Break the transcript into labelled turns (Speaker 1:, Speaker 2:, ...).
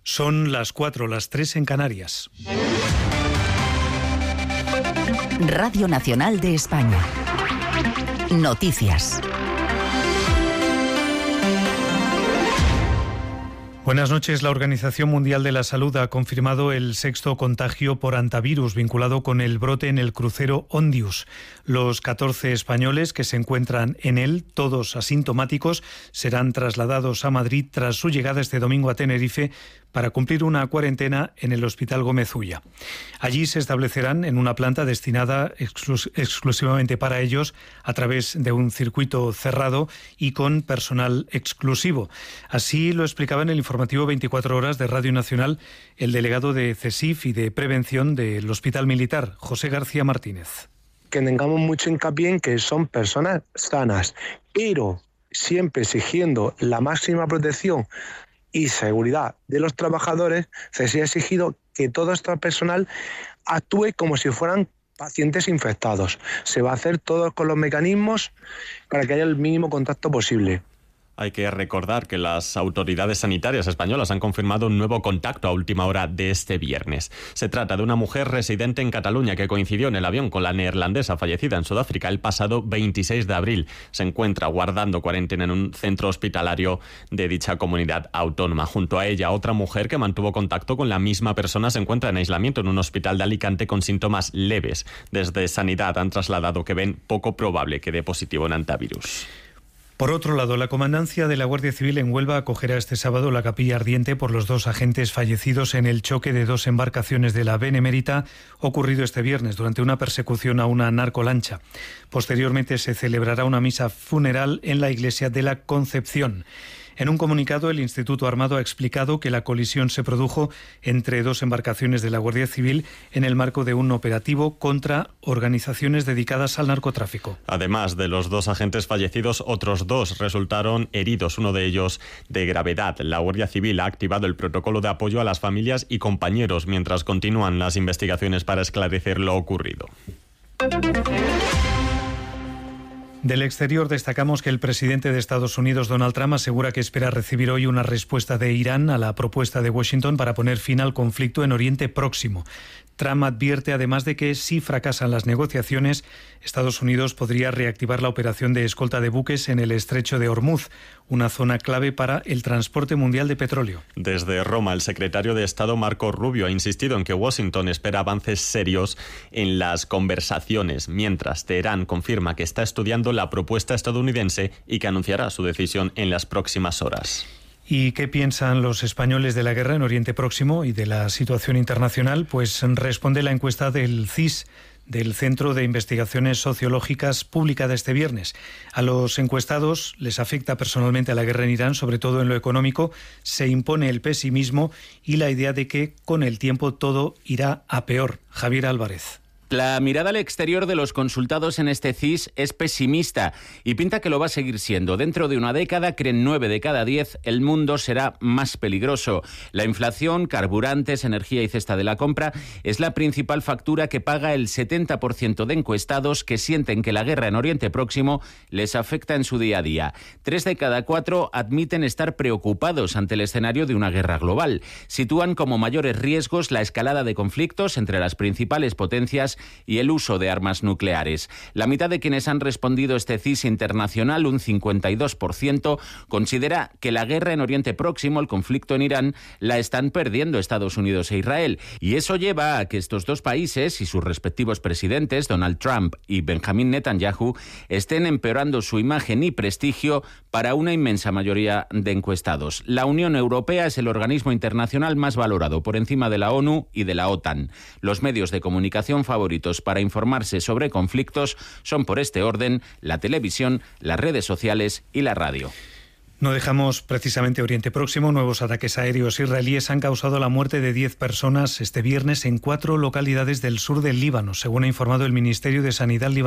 Speaker 1: Son las 4, las 3 en Canarias.
Speaker 2: Radio Nacional de España. Noticias.
Speaker 1: Buenas noches. La Organización Mundial de la Salud ha confirmado el 6º contagio por hantavirus vinculado con el brote en el crucero Ondius. Los 14 españoles que se encuentran en él, todos asintomáticos, serán trasladados a Madrid tras su llegada este domingo a Tenerife para cumplir una cuarentena en el Hospital Gómez Ulla. Allí se establecerán en una planta destinada exclusivamente para ellos a través de un circuito cerrado y con personal exclusivo. Así lo explicaba en el informativo 24 horas de Radio Nacional el delegado de CESIF y de Prevención del Hospital Militar, José García Martínez.
Speaker 3: Que tengamos mucho hincapié en que son personas sanas, pero siempre exigiendo la máxima protección y seguridad de los trabajadores. Se ha exigido que todo este personal actúe como si fueran pacientes infectados. Se va a hacer todo con los mecanismos para que haya el mínimo contacto posible.
Speaker 4: Hay que recordar que las autoridades sanitarias españolas han confirmado un nuevo contacto a última hora de este viernes. Se trata de una mujer residente en Cataluña que coincidió en el avión con la neerlandesa fallecida en Sudáfrica el pasado 26 de abril. Se encuentra guardando cuarentena en un centro hospitalario de dicha comunidad autónoma. Junto a ella, otra mujer que mantuvo contacto con la misma persona se encuentra en aislamiento en un hospital de Alicante con síntomas leves. Desde Sanidad han trasladado que ven poco probable que dé positivo en hantavirus.
Speaker 1: Por otro lado, la Comandancia de la Guardia Civil en Huelva acogerá este sábado la capilla ardiente por los 2 agentes fallecidos en el choque de 2 embarcaciones de la Benemérita ocurrido este viernes durante una persecución a una narcolancha. Posteriormente se celebrará una misa funeral en la iglesia de la Concepción. En un comunicado, el Instituto Armado ha explicado que la colisión se produjo entre 2 embarcaciones de la Guardia Civil en el marco de un operativo contra organizaciones dedicadas al narcotráfico.
Speaker 4: Además de los 2 agentes fallecidos, otros 2 resultaron heridos, uno de ellos de gravedad. La Guardia Civil ha activado el protocolo de apoyo a las familias y compañeros mientras continúan las investigaciones para esclarecer lo ocurrido.
Speaker 1: Del exterior destacamos que el presidente de Estados Unidos, Donald Trump, asegura que espera recibir hoy una respuesta de Irán a la propuesta de Washington para poner fin al conflicto en Oriente Próximo. Trump advierte además de que si fracasan las negociaciones, Estados Unidos podría reactivar la operación de escolta de buques en el estrecho de Hormuz, una zona clave para el transporte mundial de petróleo.
Speaker 4: Desde Roma, el secretario de Estado Marco Rubio ha insistido en que Washington espera avances serios en las conversaciones, mientras Teherán confirma que está estudiando la propuesta estadounidense y que anunciará su decisión en las próximas horas.
Speaker 1: ¿Y qué piensan los españoles de la guerra en Oriente Próximo y de la situación internacional? Pues responde la encuesta del CIS, del Centro de Investigaciones Sociológicas, publicada este viernes. A los encuestados les afecta personalmente a la guerra en Irán, sobre todo en lo económico. Se impone el pesimismo y la idea de que con el tiempo todo irá a peor. Javier Álvarez.
Speaker 5: La mirada al exterior de los consultados en este CIS es pesimista y pinta que lo va a seguir siendo. Dentro de una década, creen 9 de cada 10, el mundo será más peligroso. La inflación, carburantes, energía y cesta de la compra es la principal factura que paga el 70% de encuestados que sienten que la guerra en Oriente Próximo les afecta en su día a día. 3 de cada 4 admiten estar preocupados ante el escenario de una guerra global. Sitúan como mayores riesgos la escalada de conflictos entre las principales potencias y el uso de armas nucleares. La mitad de quienes han respondido este CIS internacional, un 52%, considera que la guerra en Oriente Próximo, el conflicto en Irán, la están perdiendo Estados Unidos e Israel. Y eso lleva a que estos 2 países y sus respectivos presidentes, Donald Trump y Benjamin Netanyahu, estén empeorando su imagen y prestigio para una inmensa mayoría de encuestados. La Unión Europea es el organismo internacional más valorado, por encima de la ONU y de la OTAN. Los medios de comunicación favoritos para informarse sobre conflictos son, por este orden, la televisión, las redes sociales y la radio.
Speaker 1: No dejamos precisamente Oriente Próximo. Nuevos ataques aéreos israelíes han causado la muerte de 10 personas este viernes en 4 localidades del sur del Líbano, según ha informado el Ministerio de Sanidad libanés.